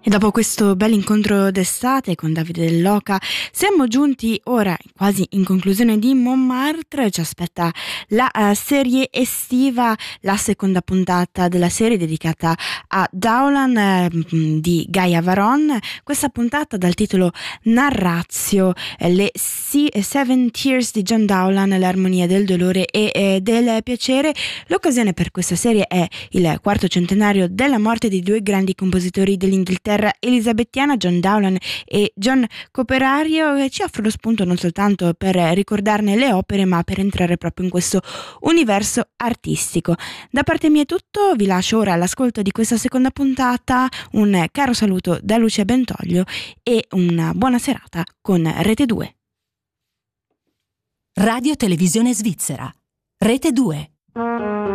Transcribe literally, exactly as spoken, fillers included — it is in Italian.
E dopo questo bel incontro d'estate con Davide Dell'Oca siamo giunti ora quasi in conclusione di Montmartre. Ci aspetta la uh, serie estiva, la seconda puntata della serie dedicata a Dowland eh, di Gaia Varon. Questa puntata dal titolo Narratio, eh, le si- Seven Tears di John Dowland, l'armonia del dolore e eh, del piacere. L'occasione per questa serie è il quarto centenario della morte di due grandi compositori dell'Inghilterra elisabettiana, John Dowland e John Coperario, che ci offre lo spunto non soltanto per ricordarne le opere, ma per entrare proprio in questo universo artistico. Da parte mia è tutto, vi lascio ora all'ascolto di questa seconda puntata, un caro saluto da Lucia Bentoglio e una buona serata con Rete due. Radio Televisione Svizzera, Rete due.